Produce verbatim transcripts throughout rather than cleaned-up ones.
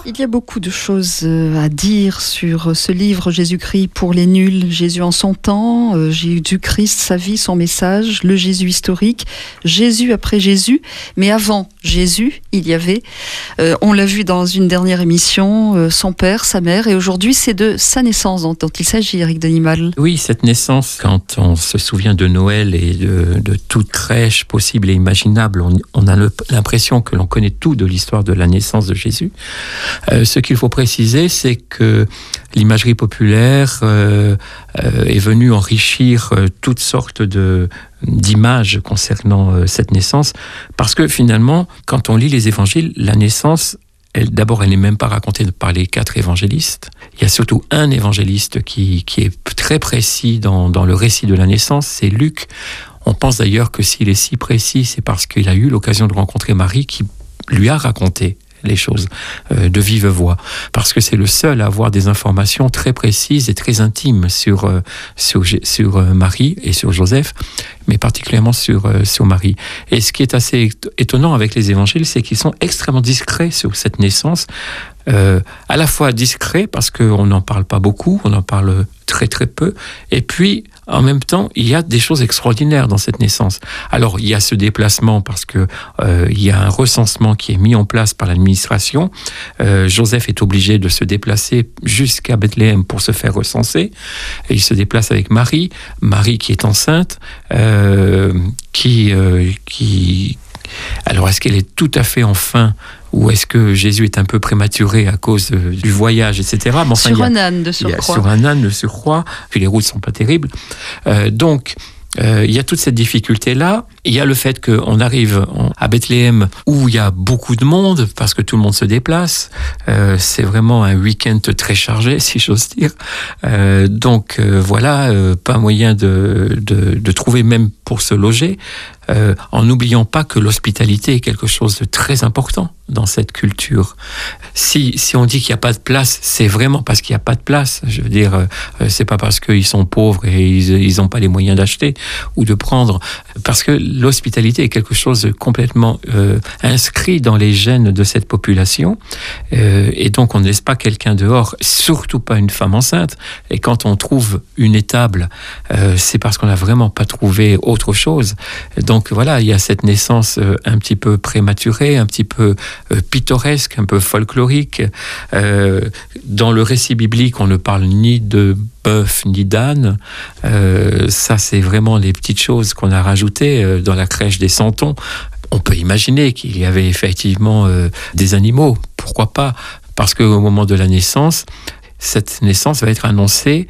Il y a beaucoup de choses à dire sur ce livre Jésus-Christ pour les nuls, Jésus en son temps, Jésus-Christ, sa vie, son message, le Jésus historique, Jésus après Jésus, mais avant Jésus, il y avait, euh, on l'a vu dans une dernière émission, euh, son père, sa mère, et aujourd'hui c'est de sa naissance dont, dont il s'agit, Éric Denimal. Oui, cette naissance, quand on se souvient de Noël et de, de toute crèche possible et imaginable, on, on a le, l'impression que l'on connaît tout de l'histoire de la naissance de Jésus. Euh, ce qu'il faut préciser, c'est que l'imagerie populaire euh, euh, est venue enrichir euh, toutes sortes de, d'images concernant euh, cette naissance, parce que finalement, quand on lit les évangiles, la naissance, elle, d'abord, elle n'est même pas racontée par les quatre évangélistes. Il y a surtout un évangéliste qui, qui est très précis dans, dans le récit de la naissance, c'est Luc. On pense d'ailleurs que s'il est si précis, c'est parce qu'il a eu l'occasion de rencontrer Marie qui lui a raconté les choses euh, de vive voix, parce que c'est le seul à avoir des informations très précises et très intimes sur, euh, sur, sur euh, Marie et sur Joseph, mais particulièrement sur, euh, sur Marie. Et ce qui est assez étonnant avec les évangiles, c'est qu'ils sont extrêmement discrets sur cette naissance, euh, à la fois discrets parce qu'on n'en parle pas beaucoup, on en parle très très peu, et puis en même temps, il y a des choses extraordinaires dans cette naissance. Alors, il y a ce déplacement parce que euh, il y a un recensement qui est mis en place par l'administration. Euh, Joseph est obligé de se déplacer jusqu'à Bethléem pour se faire recenser. Et il se déplace avec Marie, Marie qui est enceinte, euh, qui, euh, qui. Alors, est-ce qu'elle est tout à fait en fin? Ou est-ce que Jésus est un peu prématuré à cause euh, du voyage, et cetera. Bon, enfin, sur a, un âne de surcroît. Sur un âne de surcroît, puis les routes ne sont pas terribles. Euh, donc, euh, il y a toute cette difficulté-là. Il y a le fait qu'on arrive à Bethléem où il y a beaucoup de monde, parce que tout le monde se déplace. Euh, c'est vraiment un week-end très chargé, si j'ose dire. Euh, donc, euh, voilà, euh, pas moyen de, de, de trouver même pour se loger. Euh, en n'oubliant pas que l'hospitalité est quelque chose de très important dans cette culture. Si, si on dit qu'il n'y a pas de place, c'est vraiment parce qu'il n'y a pas de place. Je veux dire, euh, c'est pas parce qu'ils sont pauvres et ils n'ont pas les moyens d'acheter ou de prendre. Parce que l'hospitalité est quelque chose de complètement euh, inscrit dans les gènes de cette population. Euh, et donc, on ne laisse pas quelqu'un dehors, surtout pas une femme enceinte. Et quand on trouve une étable, euh, c'est parce qu'on n'a vraiment pas trouvé autre chose. Donc, Donc voilà, il y a cette naissance euh, un petit peu prématurée, un petit peu euh, pittoresque, un peu folklorique. Euh, dans le récit biblique, on ne parle ni de bœuf ni d'âne. Euh, ça, c'est vraiment les petites choses qu'on a rajoutées euh, dans la crèche des Santons. On peut imaginer qu'il y avait effectivement euh, des animaux. Pourquoi pas? Parce qu'au moment de la naissance, cette naissance va être annoncée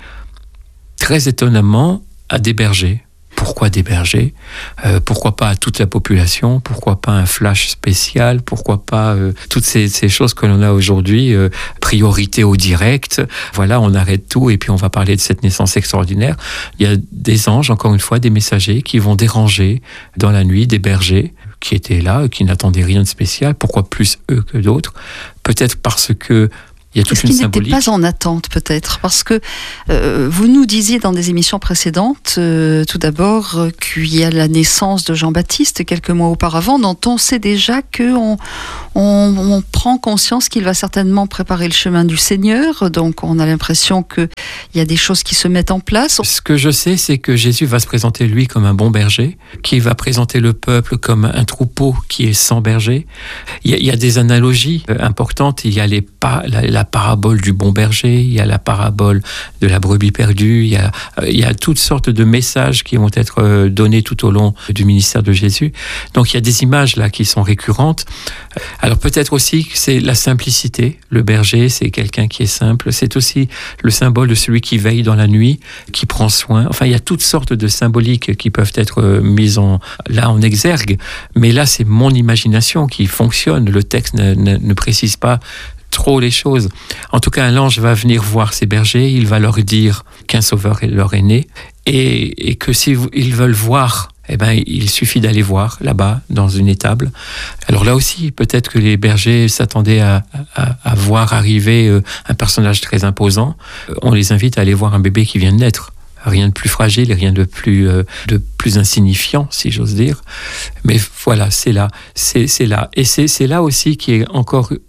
très étonnamment à des bergers. Pourquoi des bergers? euh, Pourquoi pas à toute la population? Pourquoi pas un flash spécial? Pourquoi pas euh, toutes ces, ces choses que l'on a aujourd'hui? euh, Priorité au direct. Voilà, on arrête tout et puis on va parler de cette naissance extraordinaire. Il y a des anges, encore une fois, des messagers qui vont déranger dans la nuit des bergers qui étaient là, qui n'attendaient rien de spécial. Pourquoi plus eux que d'autres? Peut-être parce que il y a toute Est-ce une qu'il symbolique. n'était pas en attente, peut-être? Parce que euh, vous nous disiez dans des émissions précédentes, euh, tout d'abord, euh, qu'il y a la naissance de Jean-Baptiste quelques mois auparavant, dont on sait déjà qu'on on, on prend conscience qu'il va certainement préparer le chemin du Seigneur. Donc, on a l'impression qu'il y a des choses qui se mettent en place. Ce que je sais, c'est que Jésus va se présenter, lui, comme un bon berger, qui va présenter le peuple comme un troupeau qui est sans berger. Il y a, il y a des analogies importantes. Il y a les pas, la, la la parabole du bon berger, il y a la parabole de la brebis perdue, il y a, il y a toutes sortes de messages qui vont être donnés tout au long du ministère de Jésus. Donc il y a des images là qui sont récurrentes. Alors peut-être aussi que c'est la simplicité. Le berger, c'est quelqu'un qui est simple. C'est aussi le symbole de celui qui veille dans la nuit, qui prend soin. Enfin, il y a toutes sortes de symboliques qui peuvent être mises en, là en exergue. Mais là, c'est mon imagination qui fonctionne. Le texte ne, ne, ne précise pas trop les choses. En tout cas, un ange va venir voir ces bergers, il va leur dire qu'un sauveur leur est né, et, et que s'ils veulent voir, eh ben, il suffit d'aller voir là-bas, dans une étable. Alors là aussi, peut-être que les bergers s'attendaient à, à, à voir arriver un personnage très imposant. On les invite à aller voir un bébé qui vient de naître. Rien de plus fragile et rien de plus, euh, de plus insignifiant, si j'ose dire. Mais voilà, c'est là, c'est, c'est là. Et c'est, c'est là aussi qui est encore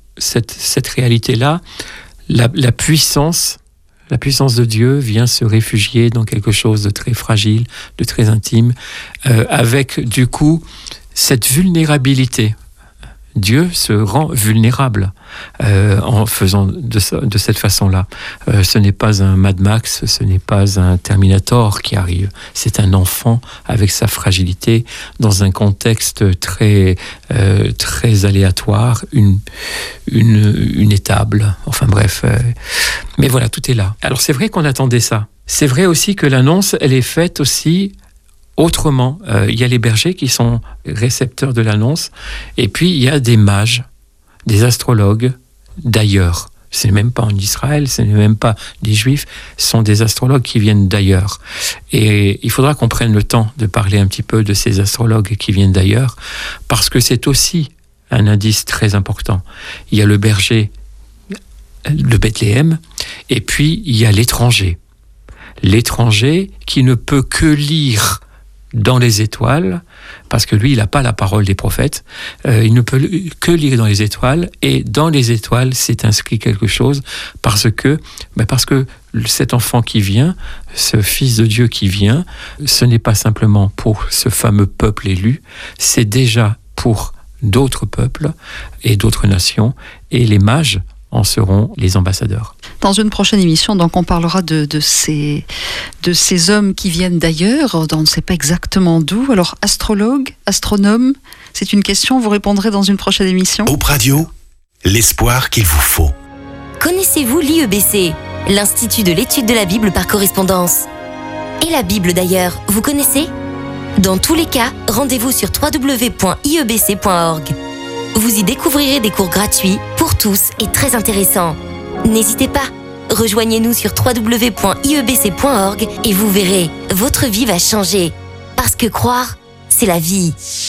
cette, cette réalité-là, la, la puissance, la puissance de Dieu vient se réfugier dans quelque chose de très fragile, de très intime, euh, avec du coup cette vulnérabilité. Dieu se rend vulnérable euh, en faisant de, de cette façon-là. Euh, ce n'est pas un Mad Max, ce n'est pas un Terminator qui arrive. C'est un enfant avec sa fragilité dans un contexte très, euh, très aléatoire, une, une, une étable. Enfin bref. Euh, mais voilà, tout est là. Alors c'est vrai qu'on attendait ça. C'est vrai aussi que l'annonce, elle est faite aussi autrement. Euh, il y a les bergers qui sont récepteurs de l'annonce, et puis il y a des mages, des astrologues d'ailleurs. Ce n'est même pas en Israël, ce n'est même pas des Juifs, ce sont des astrologues qui viennent d'ailleurs. Et il faudra qu'on prenne le temps de parler un petit peu de ces astrologues qui viennent d'ailleurs, parce que c'est aussi un indice très important. Il y a le berger de Bethléem, et puis il y a l'étranger. L'étranger qui ne peut que lire dans les étoiles, parce que lui, il n'a pas la parole des prophètes, euh, il ne peut que lire dans les étoiles, et dans les étoiles, c'est inscrit quelque chose, parce que, ben parce que cet enfant qui vient, ce Fils de Dieu qui vient, ce n'est pas simplement pour ce fameux peuple élu, c'est déjà pour d'autres peuples et d'autres nations, et les mages en seront les ambassadeurs. Dans une prochaine émission, donc, on parlera de, de, ces, de ces hommes qui viennent d'ailleurs, on ne sait pas exactement d'où. Alors, astrologue, astronome, c'est une question, vous répondrez dans une prochaine émission. Hope Radio, l'espoir qu'il vous faut. Connaissez-vous l'I E B C, l'Institut de l'étude de la Bible par correspondance? Et la Bible d'ailleurs, vous connaissez? Dans tous les cas, rendez-vous sur w w w point i e b c point org. Vous y découvrirez des cours gratuits pour tous et très intéressants. N'hésitez pas, rejoignez-nous sur w w w point i e b c point org et vous verrez, votre vie va changer. Parce que croire, c'est la vie.